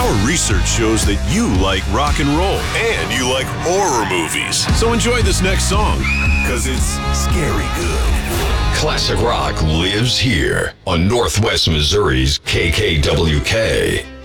Our research shows that you like rock and roll and you like horror movies. So enjoy this next song, because it's scary good. Classic rock lives here on Northwest Missouri's KKWK.